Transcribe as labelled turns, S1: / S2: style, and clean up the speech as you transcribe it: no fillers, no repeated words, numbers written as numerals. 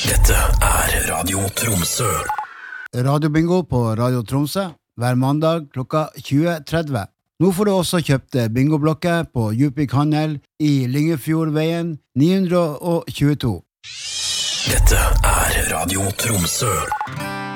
S1: Dette Radio Tromsø.
S2: Radiobingo på Radio Tromsø hver mandag klokka 20.30. Nå får du også kjøpt bingoblokker på Djupvik Handel i Lyngefjordveien 922.
S1: Dette Radio Tromsø.